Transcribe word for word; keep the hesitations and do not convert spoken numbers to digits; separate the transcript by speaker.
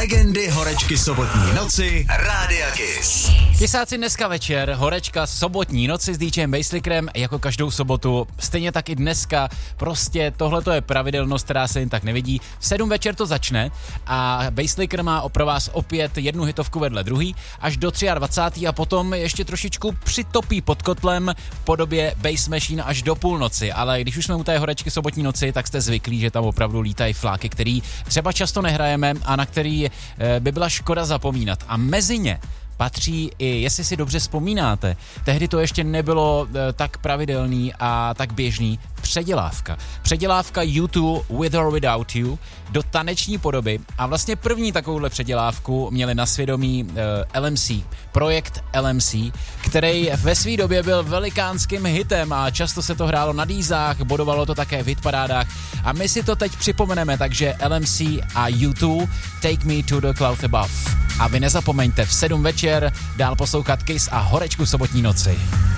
Speaker 1: Legendy horečky sobotní noci Rádia Kiss.
Speaker 2: Kysáci, dneska večer horečka sobotní noci s DJem Basslickerem jako každou sobotu. Stejně tak i dneska. Prostě tohleto je pravidelnost, která se jen tak nevidí. V sedm večer to začne a Basslicker má pro vás opět jednu hitovku vedle druhý až do dvacátého třetího a potom ještě trošičku přitopí pod kotlem v podobě Bass Machine až do půlnoci. Ale když už jsme u té horečky sobotní noci, tak jste zvyklí, že tam opravdu lítají fláky, který třeba často nehrajeme a na který e, by byla škoda zapomínat. A mezi ně patří i, jestli si dobře vzpomínáte, tehdy to ještě nebylo e, tak pravidelný a tak běžný, předělávka. Předělávka U dva With or Without You do taneční podoby a vlastně první takovouhle předělávku měli na svědomí e, L M C, projekt L M C, který ve své době byl velikánským hitem a často se to hrálo na dýzách, bodovalo to také v hitparádách a my si to teď připomeneme, takže L M C a U dva Take Me to the Cloud Above. A vy nezapomeňte v sedm večer dál poslouchat Kiss a horečku sobotní noci.